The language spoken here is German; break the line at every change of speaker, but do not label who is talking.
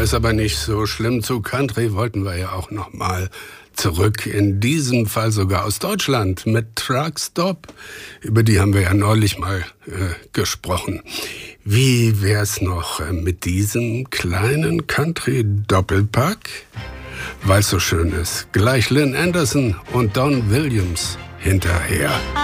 ist aber nicht so schlimm. Zu Country wollten wir ja auch noch mal zurück. In diesem Fall sogar aus Deutschland mit Truckstop. Über die haben wir ja neulich mal gesprochen. Wie wär's noch mit diesem kleinen Country-Doppelpack? Weil's so schön ist. Gleich Lynn Anderson und Don Williams hinterher.